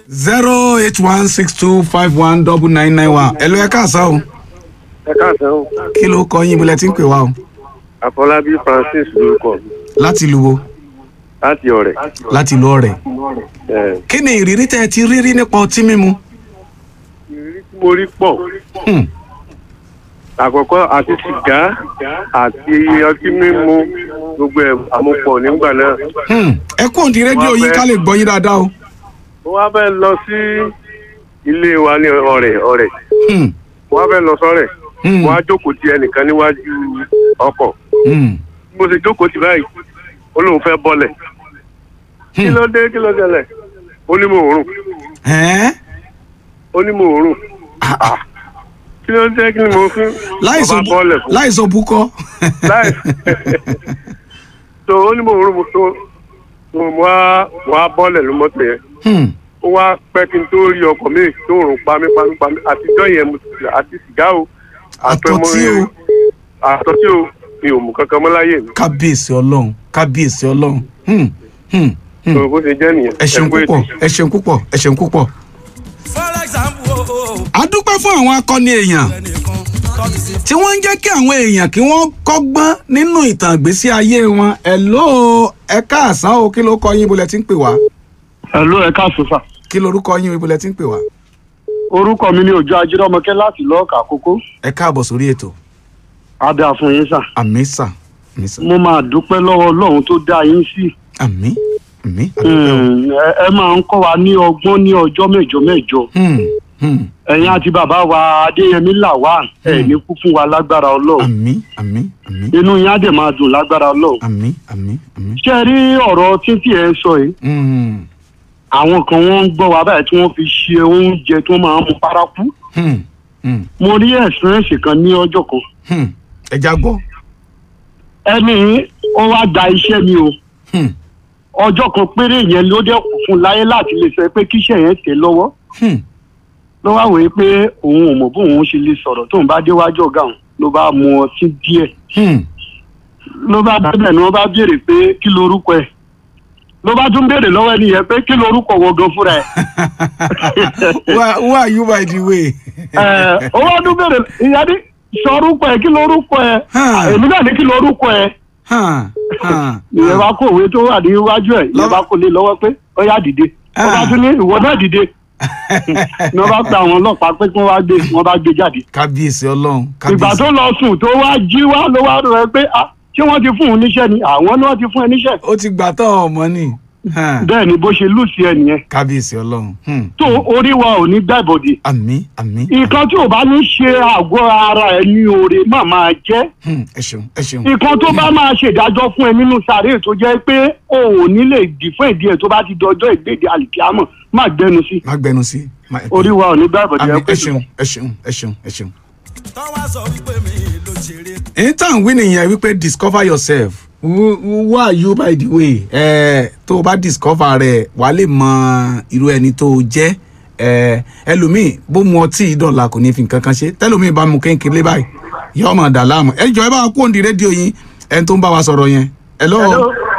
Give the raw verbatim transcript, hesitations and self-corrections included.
zero eight one six two five one double nine nine one. ẹ lọ ẹ káàsán o. ẹ káàsán o. kí ló kọ yín ibùlẹ̀ tí ń pè wá o. Àfọlábí Francis lórúkọ. láti lu wo. láti Ọ̀rẹ́. láti lu Ọ̀rẹ́. kí ni ìrírí tẹ́ ẹ ti rírí nípa ọtí mímu. ìrírí tí mo rí pọ̀. àkọ́kọ́ àti sìgá àti ọtí mímu gbogbo ẹ̀ àmupọ̀ nígbà náà. ẹ kú òǹdí rédíò yín ká lè gbọ́ yín dáadáa o. mo wá fẹ́ lọ sí ilé wa ní Ọ̀rẹ́ Ọ̀rẹ́. mo wá fẹ́ lọ sọ́rẹ̀. mo wá jókòó ti ẹnìkan níwájú ọkọ̀. mo sì jókòó ti báyìí ó lóun fẹ́ bọ́lẹ̀. kí ló dé kí ló ṣẹlẹ̀ ó ní mo rùn. ó ní mo rùn. kí ló dé kí ni mo fi ọba bọ́ọ̀lẹ̀ fún. láìsọ búkọ. so ó ní mo rún mo tó mo wá wá bọ́ọ̀lẹ̀ ló mọ́tò yẹn. ó wá pẹ́ kí n tó rí ọkọ̀ mi tó rùn pamí pamí pamí àtijọ́ yẹn àti sìgá o àtọ́tí o àtọ́tí o mi ò mú kankan mọ́ láyé mi. kábíyèsí ọlọ́run kábíyèsí ọlọ́run. so bó ṣe jẹ́ nìyẹn. ẹ ṣeun púpọ̀ ẹ ṣeun púpọ̀ ẹ ṣeun púpọ̀. a dúpẹ́ fún àwọn akọni èèyàn tí wọ́n ń jẹ́ kí àwọn èèyàn kí wọ́n kọ́gbọ́n nínú ìtàn ìgbésí ayé wọn. Hello ẹ káàsán o kí ló kọ yín ibùlẹ̀ tí ń pè wá. Hello ẹ káàsán sà. kí lorúkọ yín ibùlẹ̀ tí ń pè wá. orúkọ mi ni Òjó Ajírọ́mọkẹ́ láti lọ́ọ̀kà àkókò. ẹ káàbọ̀ sórí ètò. adé àfún yín sà. àmín sà àmín sà. mo máa dúpẹ́ lọ́wọ́ Ọlọ́run tó dá yín sí. àmín àmín. ẹ máa ń kọ́ wa ní ọgbọ́n ní ọjọ́ mẹ́jọ mẹ́jọ. ẹ̀yin àti bàbá wa Adéyẹmí Lawal ẹ̀ ní kú fún wa lágbára Ọlọ́run. àmín àmín àmín. inú yín á dẹ̀ máa dùn lágbára Ọlọ́run. àmín àmín àmín. ṣé ẹ rí ọ̀rọ̀ títí ẹ sọ yìí. àwọn kan wọ́n ń gbọ́ wa báyìí tí wọ́n fi ṣe oúnjẹ tí wọ́n máa ń mu paraku. mo rí ẹ̀sìrẹ́sì kan ní ọjọ́ kan. ẹ já gbọ́. ẹni ó wá gba iṣẹ́ mi o. ọjọ́ kan péré yẹn ló dẹ̀ kù fún láyé láti lè sọ pé kíṣẹ́ yẹn tẹ̀ lọ́wọ́. ló wá wòye pé òun ò mọ̀ bóun ṣe lè sọ̀rọ̀ tóun bá déwájú ọ̀gá òun ló bá mu ọtí díẹ̀. ló bá bẹ̀rẹ̀ ni wọ́n bá béèrè pé kí lorúkọ ẹ̀. ló bá tún béèrè lọ́wọ́ ẹni yẹn pé kí lorúkọ wọ gan fúnra ẹ̀. who are you by the way. ẹ ó wá tún béèrè ìyá ní sọrúkọ ẹ̀ kí lorúkọ ẹ̀ èmi náà ní kí lorúkọ ẹ̀. ìyẹn bá kó òwe tó wà níwájú ẹ̀ ìyẹn bá kó lé lọ́wọ́ pé ó yá dìde ó bá tún ní ìwọ náà dìde ní wọ́n bá pe àwọn ọlọ́pàá pé kí wọ́n wá gbé wọ́n bá gbé jáde. kábíyèsí ọlọ́run. ìgbà tó lọ sùn tó wá jí wá ló wá rẹ pé ṣé wọ́n ti fún un níṣẹ́ ni àwọn ni wọ́n ti fún ẹ níṣẹ́. ó ti gbà tán ọmọ ni. bẹ́ẹ̀ ni bó ṣe lù sí ẹ nìyẹn. kábíyèsí ọlọ́run. tó orí wa ò ní gbàbọ̀dé. àmín àmín. nǹkan tí ò bá ní ṣe àgọ́ ara ẹ ní oore má máa jẹ́. ẹ ṣeun ẹ ṣeun. nǹkan tó bá máa ṣèdájọ́ fún ẹ nínú sàréè tó jẹ́ pé o ò ní lè dì fún ìdí ẹ tó bá ti dọjọ́ ìgbéde àlìkíámọ̀ má gbẹnu sí. má gbẹnu sí. orí wa ò ní gbàbọ̀dé. ẹ ṣeun ẹ ṣeun ẹ ṣeun ẹ ṣeun. Anytime wí nìyẹn wípé discover yourself. Who, who are you by the way? ẹ tó o bá discover rẹ wàá lè mọ irú ẹni tó o jẹ́. ẹ ẹlòmíì bó mu ọtí ìdọ̀la kò ní fi nǹkan kan ṣe tẹlòmíì bá mu kéńkéńlé báyìí yóò máa dà láàmú. ẹ jọ ẹ bá wa kó òǹdí rédíò yín ẹni tó ń bá wa sọ̀rọ̀ yẹn. hello.